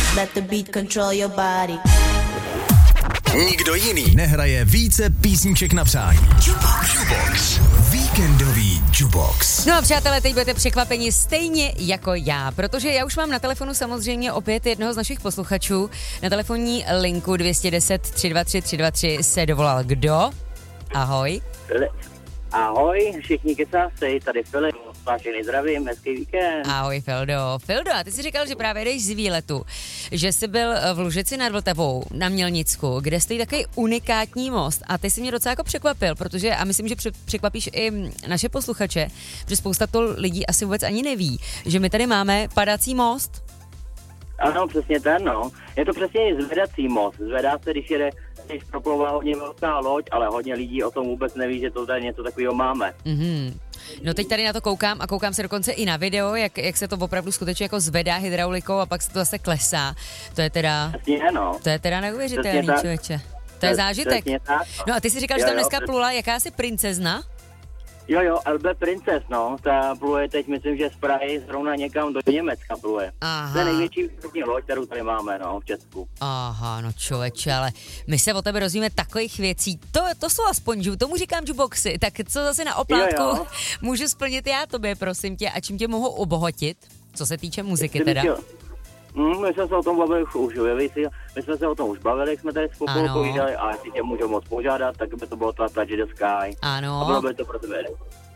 Let the beat control your body. Nikdo jiný nehraje více písniček na přání. Jukebox. Víkendový Jukebox. No a přátelé, teď budete překvapeni stejně jako já, protože já už mám na telefonu samozřejmě opět jednoho z našich posluchačů. Na telefonní linku 210 323 323 se dovolal kdo? Ahoj. Ahoj, všichni kecásej, tady Filip, vážený zdravím, hezký víkend. Ahoj Fildo. Fildo, a ty jsi říkal, že právě jdeš z výletu, že jsi byl v Lužici nad Vltavou na Mělnicku, kde stojí takový unikátní most a ty jsi mě docela jako překvapil, protože a myslím, že překvapíš i naše posluchače, že spousta to lidí asi vůbec ani neví, že my tady máme padací most. Ano, přesně ten, no. Je to přesně zvedací most. Zvedá se, když proplouvá hodně velká loď, ale hodně lidí o tom vůbec neví, že to tady něco takového máme. Mm-hmm. No teď tady na to koukám a koukám se dokonce i na video, jak se to opravdu skutečně jako zvedá hydraulikou a pak se to zase klesá. To je teda... Přesně, no. To je teda neuvěřitelný, člověče. To je zážitek. No a ty jsi říkal, že tam dneska plula jakási princezna? Jo, LB Princess, no, ta pluje teď, myslím, že z Prahy zrovna někam do Německa pluje. Aha. To je největší výrobní loď, kterou tady máme, no, v Česku. Aha, no člověče, ale my se o tebe rozvíme takových věcí, to jsou aspoň, tomu říkám jukeboxy, tak co zase na oplátku můžu splnit já tobě, prosím tě, a čím tě mohu obohatit, co se týče muziky teda? My jsme se o tom bavili už, my jsme se o tom už bavili, jak jsme tady spolu povídali a jestli tě můžu moc požádat, tak by to bylo Touch the Sky. Ano. A bylo by to pro tebe